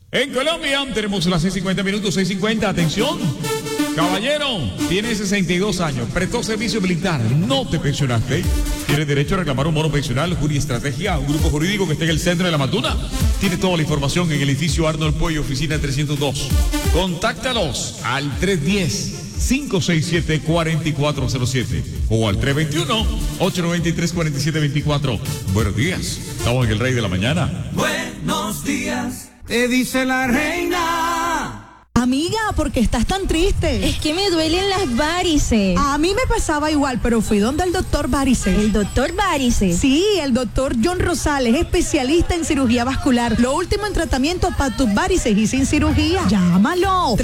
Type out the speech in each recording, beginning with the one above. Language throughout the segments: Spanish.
En Colombia tenemos las 6:50 minutos, 6:50, atención. Caballero, tiene 62 años, prestó servicio militar, no te pensionaste. Tienes derecho a reclamar un bono pensional, Juristrategia, un grupo jurídico que está en el centro de La Matuna. Tiene toda la información en el edificio Arnold Pollo, oficina 302. Contáctalos al 310-567-4407 o al 321-893-4724. Buenos días, estamos en el Rey de la Mañana. Buenos días, te dice la reina. Amiga, ¿por qué estás tan triste? Es que me duelen las varices. A mí me pasaba igual, pero fui donde el doctor Varices. ¿El doctor Varices? Sí, el doctor John Rosales, especialista en cirugía vascular. Lo último en tratamiento para tus varices y sin cirugía. Llámalo.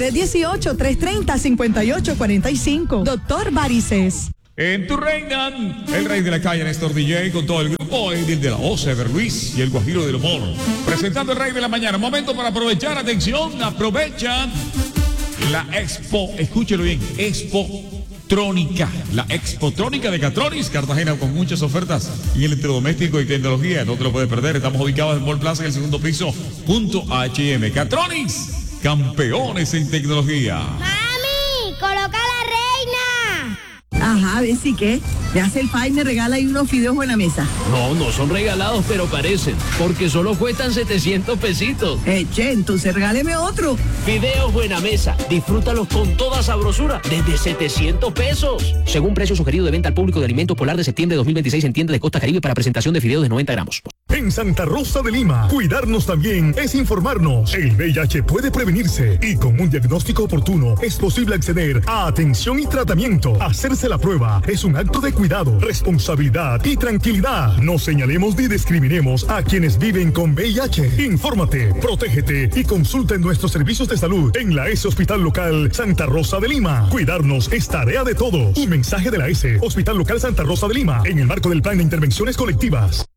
318-330-5845. Doctor Varices. En tu reina, el rey de la calle Néstor DJ con todo el grupo, Edil de la Osa, Ever Luis y el Guajiro del Humor. Presentando el Rey de la Mañana. Momento para aprovechar, atención, aprovecha la Expo, escúchelo bien, Expo Trónica, la Expo Trónica de Catronis, Cartagena, con muchas ofertas y el electrodoméstico y tecnología. No te lo puedes perder, estamos ubicados en Mall Plaza en el segundo piso, punto H&M. Catronis, campeones en tecnología. ¡Mami! ¡Coloca la reina! Ajá, ¿ves sí qué? Le hace el fa y me regala ahí unos fideos buena mesa. No, no son regalados, pero parecen, porque solo cuestan 700 pesitos. Che, entonces regáleme otro. Fideos buena mesa, disfrútalos con toda sabrosura, desde 700 pesos. Según precio sugerido de venta al público de Alimentos Polar de septiembre de 2026 en tienda de Costa Caribe para presentación de fideos de 90 gramos. En Santa Rosa de Lima, cuidarnos también es informarnos. El VIH puede prevenirse y con un diagnóstico oportuno es posible acceder a atención y tratamiento. Hacerse la prueba es un acto de cuidado, responsabilidad y tranquilidad. No señalemos ni discriminemos a quienes viven con VIH. Infórmate, protégete y consulta en nuestros servicios de salud en la S Hospital Local Santa Rosa de Lima. Cuidarnos es tarea de todos. Un mensaje de la S Hospital Local Santa Rosa de Lima en el marco del Plan de Intervenciones Colectivas.